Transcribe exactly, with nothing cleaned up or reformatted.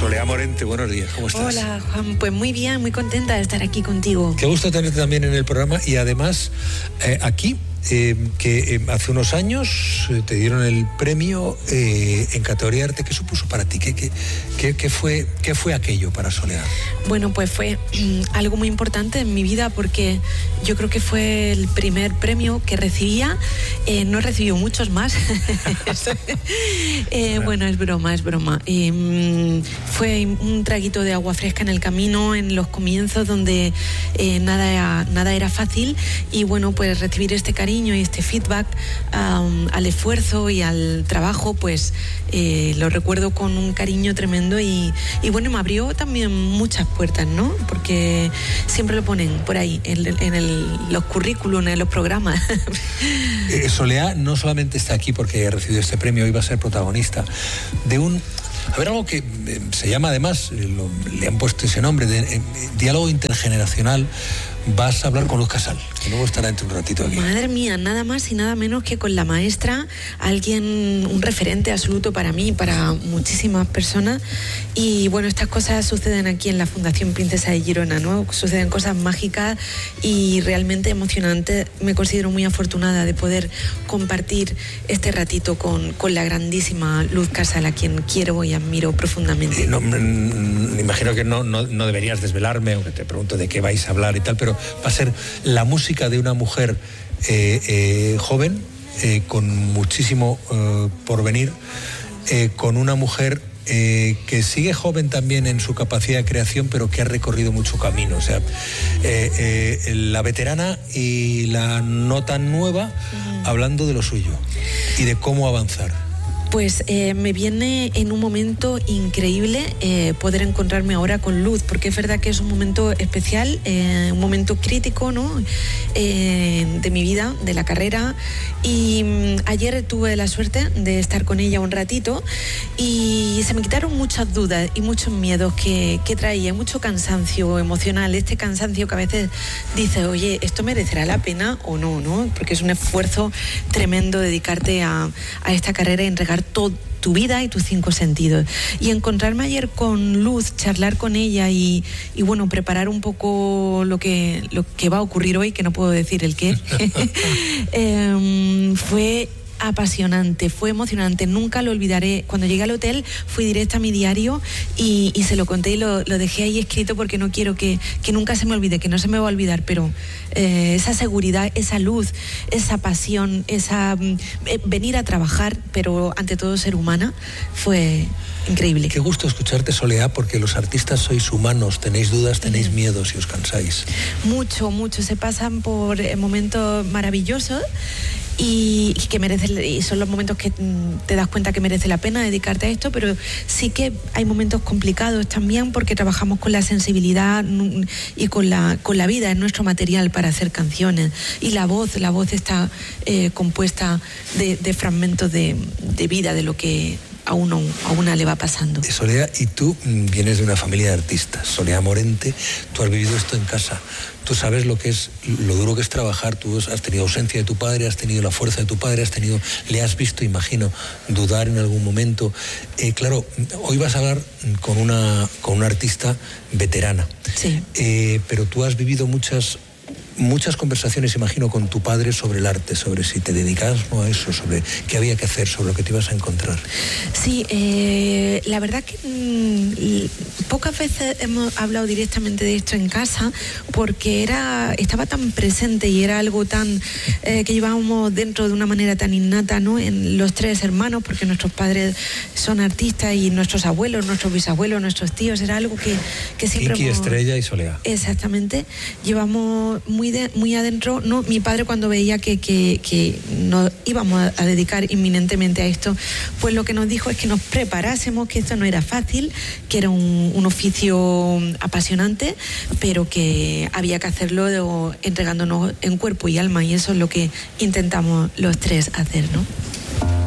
Soledad Morente, buenos días, ¿cómo estás? Hola, Juan, pues muy bien, muy contenta de estar aquí contigo. Qué gusto tenerte también en el programa y además eh, aquí, eh, que eh, hace unos años eh, te dieron el premio eh, en categoría arte. ¿Qué supuso para ti? ¿Qué, qué, qué, qué, fue, ¿Qué fue aquello para Soledad? Bueno, pues fue algo muy importante en mi vida porque yo creo que fue el primer premio que recibía. Eh, no he recibido muchos más. eh, bueno, es broma, es broma. Eh, fue un traguito de agua fresca en el camino, en los comienzos donde eh, nada, era, nada era fácil, y bueno, pues recibir este cariño y este feedback um, al esfuerzo y al trabajo, pues eh, lo recuerdo con un cariño tremendo y, y bueno, me abrió también muchas puertas, ¿no? Porque siempre lo ponen por ahí, en, en el, los currículums, en los programas. eh, Soledad no solamente está aquí porque ha recibido este premio, hoy va a ser protagonista de un... A ver, algo que eh, se llama además, eh, lo, le han puesto ese nombre, de eh, diálogo intergeneracional. Vas a hablar con Luz Casal, que luego estará dentro de un ratito aquí. Madre mía, nada más y nada menos que con la maestra, alguien, un referente absoluto para mí, para muchísimas personas. Y bueno, estas cosas suceden aquí en la Fundación Princesa de Girona, ¿no? Suceden cosas mágicas y realmente emocionantes. Me considero muy afortunada de poder compartir este ratito con, con la grandísima Luz Casal, a quien quiero y admiro profundamente. Eh, no, me imagino que no, no, no deberías desvelarme, aunque te pregunto de qué vais a hablar y tal, pero va a ser la música de una mujer eh, eh, joven, eh, con muchísimo eh, por venir, eh, con una mujer eh, que sigue joven también en su capacidad de creación, pero que ha recorrido mucho camino. O sea, eh, eh, la veterana y la no tan nueva, uh-huh, hablando de lo suyo y de cómo avanzar. Pues eh, me viene en un momento increíble eh, poder encontrarme ahora con Luz, porque es verdad que es un momento especial, eh, un momento crítico, ¿no? Eh, de mi vida, de la carrera, y mm, ayer tuve la suerte de estar con ella un ratito y se me quitaron muchas dudas y muchos miedos que, que traía, mucho cansancio emocional, este cansancio que a veces dice, oye, ¿esto merecerá la pena o no, no? Porque es un esfuerzo tremendo dedicarte a, a esta carrera y entregar toda tu vida y tus cinco sentidos. Y encontrarme ayer con Luz, charlar con ella y, y bueno, preparar un poco lo que, lo que va a ocurrir hoy, que no puedo decir el qué, eh, fue apasionante, fue emocionante, nunca lo olvidaré. Cuando llegué al hotel fui directa a mi diario y, y se lo conté y lo, lo dejé ahí escrito porque no quiero que, que nunca se me olvide, que no se me va a olvidar, pero eh, esa seguridad, esa luz, esa pasión, esa eh, venir a trabajar, pero ante todo ser humana, fue increíble. Qué gusto escucharte, Soledad, porque los artistas sois humanos, tenéis dudas, tenéis mm. miedos y os cansáis. Mucho, mucho, se pasan por momentos maravillosos y que merece, y son los momentos que te das cuenta que merece la pena dedicarte a esto, pero sí que hay momentos complicados también porque trabajamos con la sensibilidad y con la, con la vida, es nuestro material para hacer canciones, y la voz, la voz está eh, compuesta de, de fragmentos de, de vida, de lo que a uno, a una le va pasando. Soledad, y tú vienes de una familia de artistas, Soledad Morente, tú has vivido esto en casa, tú sabes lo que es, lo duro que es trabajar, tú has tenido ausencia de tu padre, has tenido la fuerza de tu padre, has tenido, le has visto, imagino, dudar en algún momento. Eh, claro, hoy vas a hablar con una, con una artista veterana, sí. eh, pero tú has vivido muchas muchas conversaciones, imagino, con tu padre sobre el arte, sobre si te dedicabas o a eso, sobre qué había que hacer, sobre lo que te ibas a encontrar. Sí, eh, la verdad que mmm, pocas veces hemos hablado directamente de esto en casa porque era estaba tan presente y era algo tan eh, que llevábamos dentro de una manera tan innata, ¿no? En los tres hermanos, porque nuestros padres son artistas y nuestros abuelos, nuestros bisabuelos, nuestros tíos, era algo que, que siempre Kiki, hemos... Estrella y Soledad. Exactamente, llevamos muy Muy, de, muy adentro, no, mi padre cuando veía que, que, que nos íbamos a, a dedicar inminentemente a esto, pues lo que nos dijo es que nos preparásemos, que esto no era fácil, que era un, un oficio apasionante, pero que había que hacerlo entregándonos en cuerpo y alma, y eso es lo que intentamos los tres hacer, ¿no?